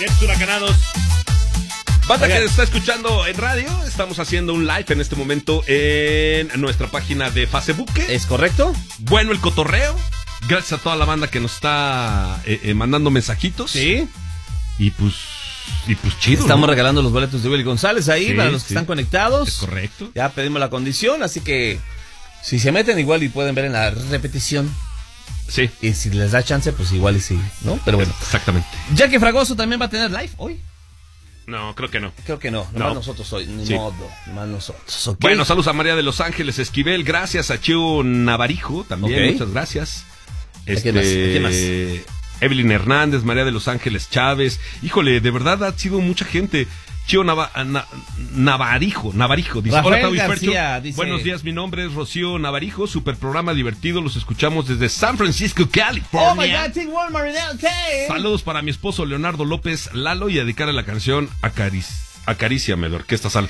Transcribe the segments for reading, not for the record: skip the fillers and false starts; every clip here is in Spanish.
huracanados. Banda que está escuchando en radio, estamos haciendo un live en este momento en nuestra página de Facebook. ¿Es correcto? Bueno, el cotorreo. Gracias a toda la banda que nos está mandando mensajitos. Sí. Y pues chido. Estamos ¿no? regalando los boletos de Willy González ahí Sí, para los que sí. están conectados. Es correcto. Ya pedimos la condición, así que si se meten igual y pueden ver en la repetición. Sí. Y si les da chance, pues igual y sí, ¿no? Pero bueno. Exactamente. Jackie Fragoso también va a tener live hoy. No, creo que no. Creo que no, nomás nosotros hoy, ni Sí. modo, nomás nosotros. ¿Okay? Bueno, saludos a María de Los Ángeles Esquivel, gracias a Cheo Navarijo también, Ok. muchas gracias. ¿A quién más? ¿A quién más? Evelyn Hernández, María de Los Ángeles Chávez. Híjole, de verdad ha sido mucha gente. Cheo Navarijo, dice. Rafael Hola, Tavo y García, Fercho. dice. Buenos días, mi nombre es Rocío Navarijo, super programa divertido, los escuchamos desde San Francisco, California. Oh my God, Team Walmart, okay. Saludos para mi esposo Leonardo López Lalo y a dedicarle la canción Acaríciame de Orquesta Sal.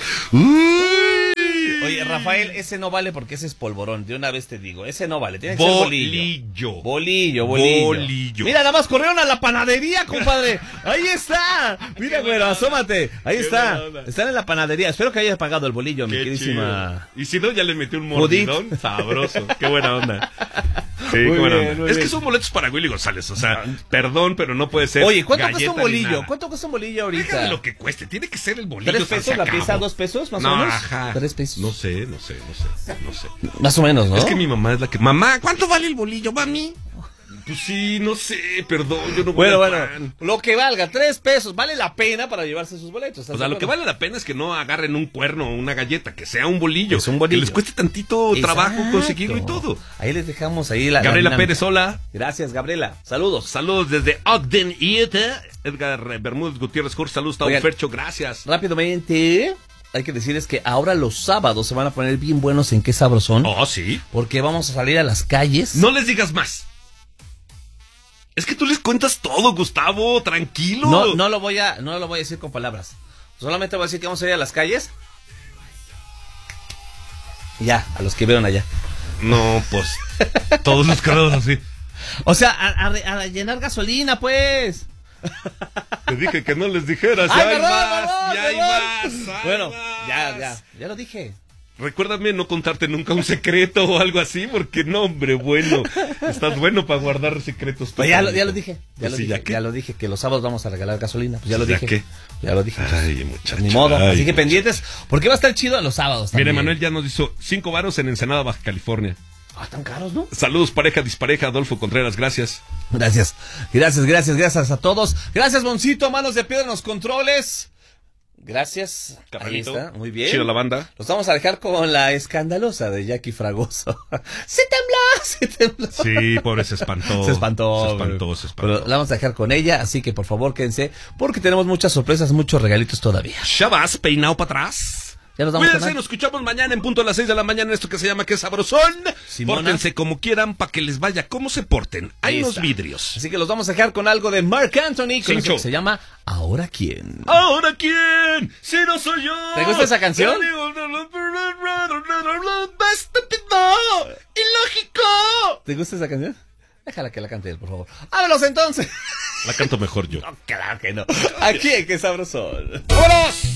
Oye, Rafael, ese no vale porque ese es polvorón. De una vez te digo, ese no vale. Tiene que ser bolillo. Bolillo. Mira, nada más corrieron a la panadería, compadre. Ahí está. Mira, güero, asómate. Ahí está. Están en la panadería. Espero que hayas pagado el bolillo, mi queridísima. Chido. Y si no, ya le metí un mordidón sabroso. Qué buena onda. Sí, Muy qué buena bien, onda. muy Es bien. que son boletos para Willy González. O sea, perdón, pero no puede ser. Oye, ¿cuánto cuesta un galleta ni bolillo? nada. ¿Cuánto cuesta un bolillo ahorita? Déjame lo que cueste. Tiene que ser el bolillo. ¿3 o sea, pesos se la acabó. pieza? ¿2 pesos más No, o menos? ajá. 3 pesos. No sé. Más o menos, ¿no? Es que mi mamá es la que... Mamá, ¿cuánto vale el bolillo, mami? Pues sí, no sé, perdón, yo no voy Bueno, al bueno, pan. lo que valga, 3 pesos, vale la pena para llevarse sus boletos. O sea, lo que vale la pena es que no agarren un cuerno o una galleta, que sea un bolillo. Es un bolillo. Que les cueste tantito trabajo Exacto. conseguirlo y todo. Ahí les dejamos ahí la Gabriela dinámica. Pérez, hola. Gracias, Gabriela. Saludos. Saludos desde Ogden, Utah. Edgar Bermúdez Gutiérrez Jorge, saludos. Tavo Oigan. Fercho, gracias. Rápidamente, hay que decirles que ahora los sábados se van a poner bien buenos en Qué Sabrosón. Oh, sí. Porque vamos a salir a las calles. No les digas más. Es que tú les cuentas todo, Gustavo, tranquilo. No lo voy a decir con palabras. Solamente voy a decir que vamos a ir a las calles. Ya, a los que vieron allá. No, pues, todos los carros así. O sea, a llenar gasolina, pues. Te dije que no les dijeras. Ay, Ya hay perdón, más, perdón, ya hay perdón. más. Bueno, ya lo dije. Recuérdame no contarte nunca un secreto o algo así, porque no, hombre, bueno. Estás bueno para guardar secretos. tú Pues ya lo también. dije. Pues sí, Ya lo dije, que los sábados vamos a regalar gasolina. Pues ya lo ¿Ya dije. qué? Ya lo dije. Ay, muchacho. Ni modo. Ay, Así que muchacho. pendientes, porque va a estar chido los sábados también. Mire, Manuel ya nos hizo 5 varos en Ensenada, Baja California. Ah, tan caros, ¿no? Saludos, pareja, dispareja, Adolfo Contreras, gracias. Gracias a todos. Gracias, Moncito, manos de piedra en los controles. Gracias. Carnalito. Ahí está, muy bien. Chido la banda. Los vamos a dejar con la escandalosa de Jackie Fragoso. ¡Se tembló! Sí, pobre, se espantó. Se espantó. Se espantó. Pero la vamos a dejar con ella, así que por favor quédense, porque tenemos muchas sorpresas, muchos regalitos todavía. Ya vas, peinado para atrás. Ya nos vamos Cuídense, a nos escuchamos mañana en punto a las 6 de la mañana en esto que se llama Qué Sabrosón. Simona. Pórtense como quieran para que les vaya como se porten. Hay Ahí unos está. vidrios. Así que los vamos a dejar con algo de Marc Anthony, con Cincho. eso que se llama ¿Ahora quién? ¿Ahora quién? Si no soy yo. ¿Te gusta esa canción? Estúpido. Ilógico. ¿Te gusta esa canción? Déjala que la cante él, por favor. ¡Vámonos entonces! La canto mejor yo. No, claro que no. Aquí en Qué Sabrosón. ¡Vámonos!